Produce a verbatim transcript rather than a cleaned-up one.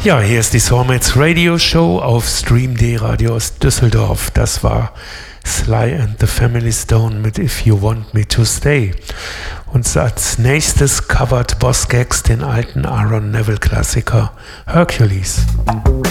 Ja, hier ist die Soulmates Radio Show auf Stream D Radio aus Düsseldorf. Das war Sly and the Family Stone mit If You Want Me to Stay. Und als nächstes covert Boss Gags den alten Aaron Neville Klassiker Hercules.